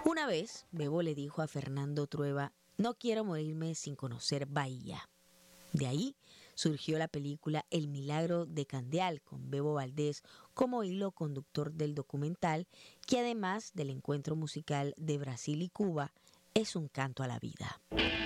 Una vez, Bebo le dijo a Fernando Trueba, no quiero morirme sin conocer Bahía. De ahí surgió la película El Milagro de Candeal, con Bebo Valdés como hilo conductor del documental, que además del encuentro musical de Brasil y Cuba, es un canto a la vida.